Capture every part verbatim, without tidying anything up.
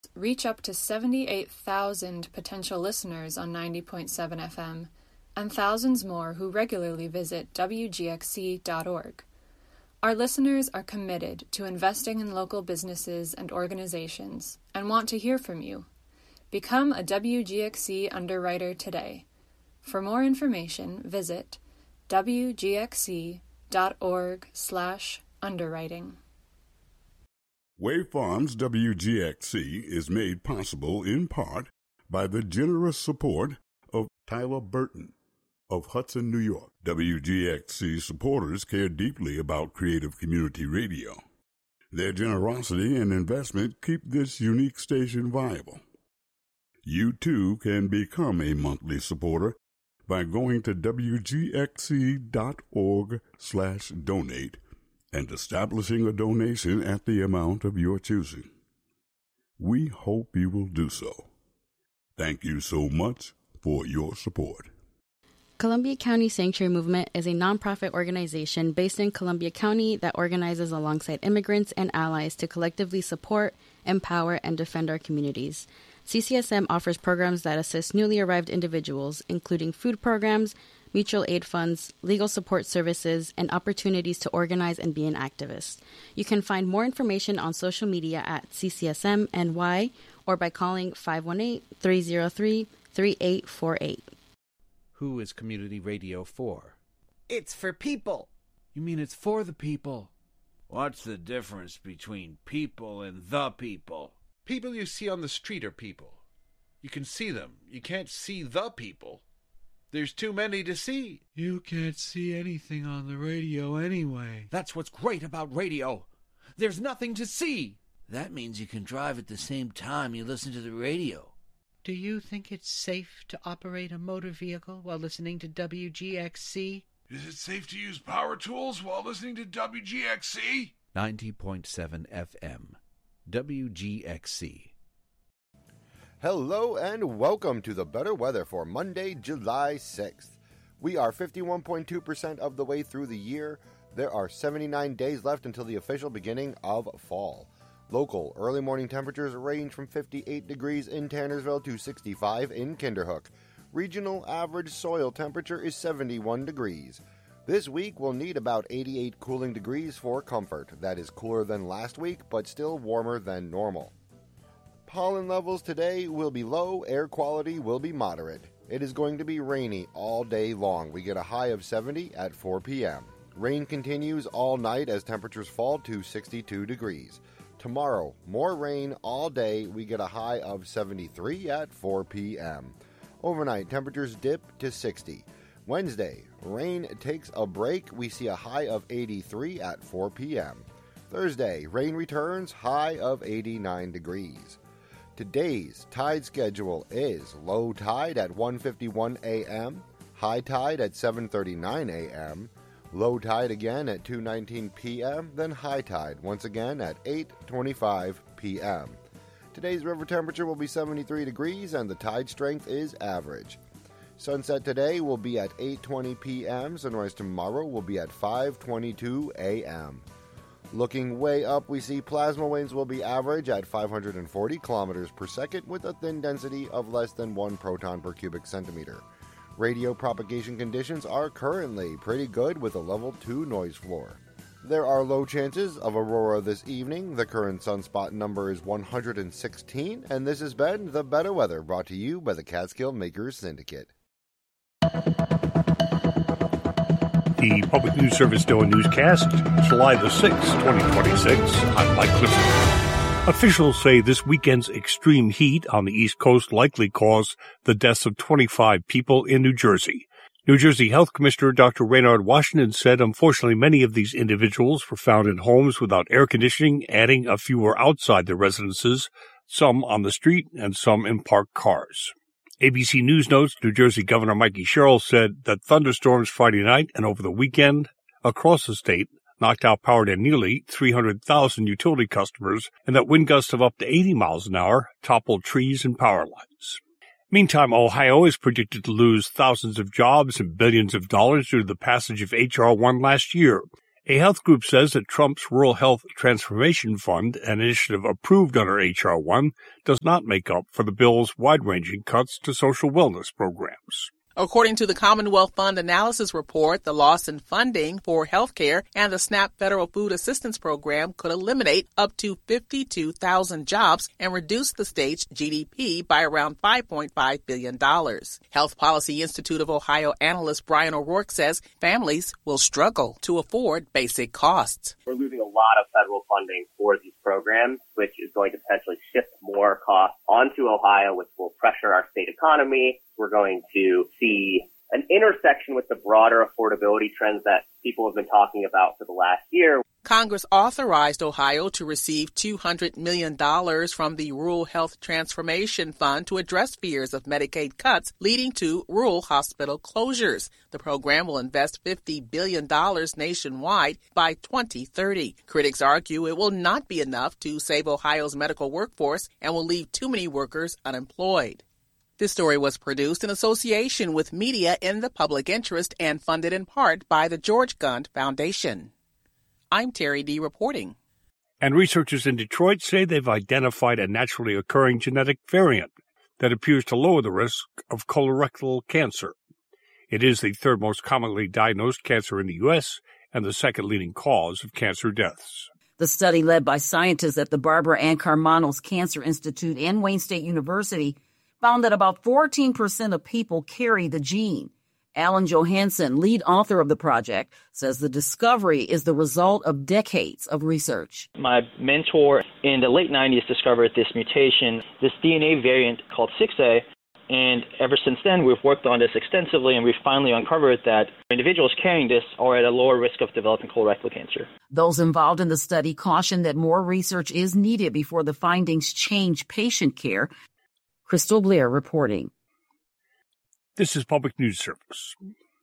reach up to seventy-eight thousand potential listeners on ninety point seven F M, and thousands more who regularly visit W G X C dot org. Our listeners are committed to investing in local businesses and organizations and want to hear from you. Become a W G X C underwriter today. For more information, visit W G X C dot org slash underwriting. Wave Farms W G X C is made possible in part by the generous support of Tyler Burton of Hudson, New York. W G X C supporters care deeply about creative community radio. Their generosity and investment keep this unique station viable. You too can become a monthly supporter by going to W G X C dot org slash donate and establishing a donation at the amount of your choosing. We hope you will do so. Thank you so much for your support. Columbia County Sanctuary Movement is a nonprofit organization based in Columbia County that organizes alongside immigrants and allies to collectively support, empower, and defend our communities. C C S M offers programs that assist newly arrived individuals, including food programs, mutual aid funds, legal support services, and opportunities to organize and be an activist. You can find more information on social media at C C S M N Y or by calling five one eight, three zero three, three eight four eight. Who is community radio for? It's for people. You mean it's for the people? What's the difference between people and the people? People you see on the street are people. You can see them. You can't see the people. There's too many to see. You can't see anything on the radio anyway. That's what's great about radio. There's nothing to see. That means you can drive at the same time you listen to the radio. Do you think it's safe to operate a motor vehicle while listening to W G X C? Is it safe to use power tools while listening to W G X C? ninety point seven F M. W G X C. Hello and welcome to the Better Weather for Monday, July sixth. We are fifty-one point two percent of the way through the year. There are seventy-nine days left until the official beginning of fall. Local early morning temperatures range from fifty-eight degrees in Tannersville to sixty-five in Kinderhook. Regional average soil temperature is seventy-one degrees. This week we'll need about eighty-eight cooling degrees for comfort. That is cooler than last week, but still warmer than normal. Pollen levels today will be low, air quality will be moderate. It is going to be rainy all day long. We get a high of seventy at four p.m. Rain continues all night as temperatures fall to sixty-two degrees. Tomorrow, more rain all day. We get a high of seventy-three at four p.m. Overnight, temperatures dip to sixty. Wednesday, rain takes a break. We see a high of eighty-three at four p.m. Thursday, rain returns, high of eighty-nine degrees. Today's tide schedule is low tide at one fifty-one a.m., high tide at seven thirty-nine a.m., low tide again at two nineteen p.m., then high tide once again at eight twenty-five p.m. Today's river temperature will be seventy-three degrees and the tide strength is average. Sunset today will be at eight twenty p.m. Sunrise tomorrow will be at five twenty-two a.m. Looking way up, we see plasma winds will be average at five hundred forty kilometers per second with a thin density of less than one proton per cubic centimeter. Radio propagation conditions are currently pretty good with a level two noise floor. There are low chances of aurora this evening. The current sunspot number is one hundred sixteen, and this has been The Better Weather, brought to you by the Catskill Makers Syndicate. The Public News Service NOAA Newscast, July the sixth, twenty twenty-six. I'm Mike Clifton. Officials say this weekend's extreme heat on the East Coast likely caused the deaths of twenty-five people in New Jersey. New Jersey Health Commissioner Doctor Raynard Washington said unfortunately many of these individuals were found in homes without air conditioning, adding a few were outside their residences, some on the street and some in parked cars. A B C News notes New Jersey Governor Mikey Sherrill said that thunderstorms Friday night and over the weekend across the state knocked out power to nearly three hundred thousand utility customers and that wind gusts of up to eighty miles an hour toppled trees and power lines. Meantime, Ohio is predicted to lose thousands of jobs and billions of dollars due to the passage of H R one last year. A health group says that Trump's Rural Health Transformation Fund, an initiative approved under H R one, does not make up for the bill's wide-ranging cuts to social wellness programs. According to the Commonwealth Fund analysis report, the loss in funding for health care and the SNAP Federal Food Assistance Program could eliminate up to fifty-two thousand jobs and reduce the state's G D P by around five point five billion dollars. Health Policy Institute of Ohio analyst Brian O'Rourke says families will struggle to afford basic costs. We're losing a lot of federal funding for these programs, which is going to potentially shift more costs onto Ohio, which will pressure our state economy. We're going to see an intersection with the broader affordability trends that people have been talking about for the last year. Congress authorized Ohio to receive two hundred million dollars from the Rural Health Transformation Fund to address fears of Medicaid cuts leading to rural hospital closures. The program will invest fifty billion dollars nationwide by twenty thirty. Critics argue it will not be enough to save Ohio's medical workforce and will leave too many workers unemployed. This story was produced in association with Media in the Public Interest and funded in part by the George Gund Foundation. I'm Terry D. reporting. And researchers in Detroit say they've identified a naturally occurring genetic variant that appears to lower the risk of colorectal cancer. It is the third most commonly diagnosed cancer in the U S and the second leading cause of cancer deaths. The study, led by scientists at the Barbara Ann Karmanos Cancer Institute and Wayne State University, found that about fourteen percent of people carry the gene. Alan Johansson, lead author of the project, says the discovery is the result of decades of research. My mentor in the late nineties discovered this mutation, this D N A variant called six A, and ever since then we've worked on this extensively, and we've finally uncovered that individuals carrying this are at a lower risk of developing colorectal cancer. Those involved in the study caution that more research is needed before the findings change patient care. Crystal Blair reporting. This is Public News Service.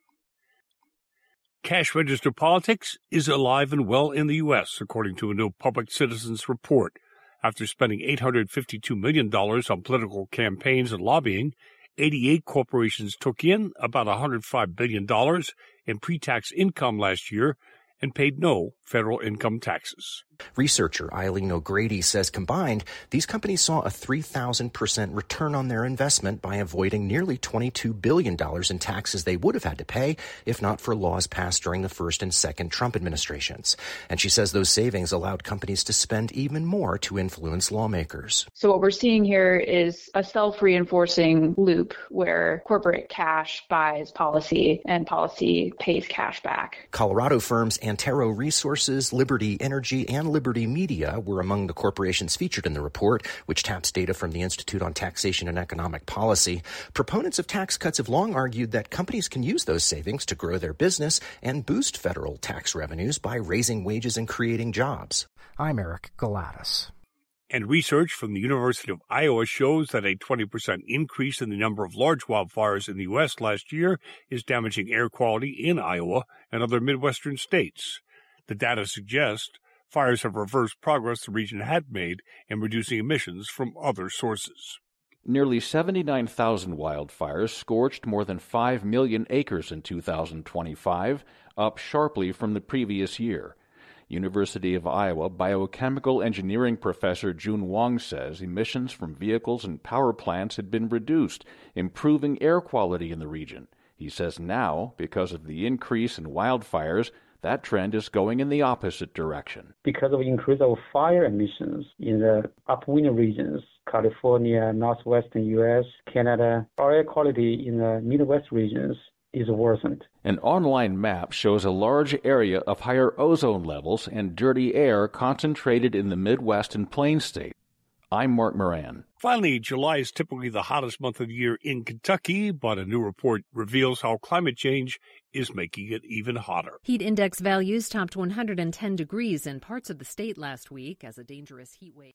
Cash register politics is alive and well in the U S, according to a new Public Citizens report. After spending eight hundred fifty-two million dollars on political campaigns and lobbying, eighty-eight corporations took in about one hundred five billion dollars in pre-tax income last year and paid no federal income taxes. Researcher Eileen O'Grady says combined, these companies saw a three thousand percent return on their investment by avoiding nearly twenty-two billion dollars in taxes they would have had to pay if not for laws passed during the first and second Trump administrations. And she says those savings allowed companies to spend even more to influence lawmakers. So what we're seeing here is a self-reinforcing loop where corporate cash buys policy and policy pays cash back. Colorado firms Antero Resources, Liberty Energy, and Liberty Media were among the corporations featured in the report, which taps data from the Institute on Taxation and Economic Policy. Proponents of tax cuts have long argued that companies can use those savings to grow their business and boost federal tax revenues by raising wages and creating jobs. I'm Eric Galatis. And research from the University of Iowa shows that a twenty percent increase in the number of large wildfires in the U S last year is damaging air quality in Iowa and other Midwestern states. The data suggests fires have reversed progress the region had made in reducing emissions from other sources. Nearly seventy-nine thousand wildfires scorched more than five million acres in two thousand twenty-five, up sharply from the previous year. University of Iowa biochemical engineering professor Jun Wong says emissions from vehicles and power plants had been reduced, improving air quality in the region. He says now, because of the increase in wildfires, that trend is going in the opposite direction. Because of increase of fire emissions in the upwind regions, California, northwestern U S, Canada, our air quality in the Midwest regions is worsened. An online map shows a large area of higher ozone levels and dirty air concentrated in the Midwest and Plains states. I'm Mark Moran. Finally, July is typically the hottest month of the year in Kentucky, but a new report reveals how climate change is making it even hotter. Heat index values topped one hundred ten degrees in parts of the state last week as a dangerous heat wave.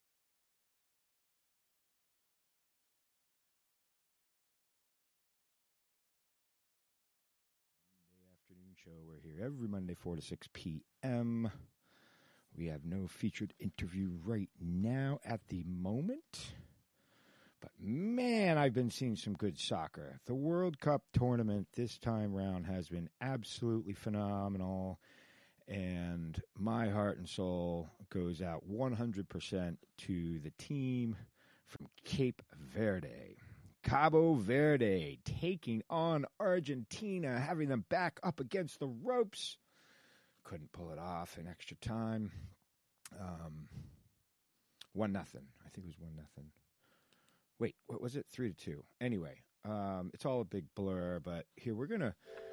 Show. We're here every Monday, four to six p.m. We have no featured interview right now at the moment. But, man, I've been seeing some good soccer. The World Cup tournament this time round has been absolutely phenomenal. And my heart and soul goes out one hundred percent to the team from Cape Verde. Cabo Verde taking on Argentina, having them back up against the ropes. Couldn't pull it off in extra time. Um, one nothing. I think it was one nothing. Wait, what was it? Three to two. Anyway, um, it's all a big blur, but here we're going to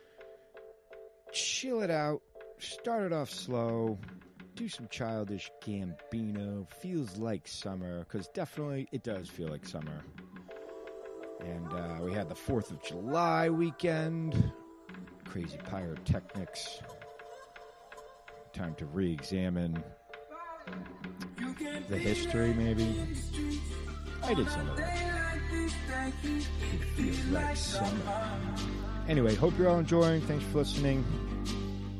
chill it out, start it off slow, do some Childish Gambino. Feels like summer, because definitely it does feel like summer. And uh, we had the fourth of July weekend. Crazy pyrotechnics. Time to re-examine the history, maybe. I did some of that. It feels like summer. Anyway, hope you're all enjoying. Thanks for listening.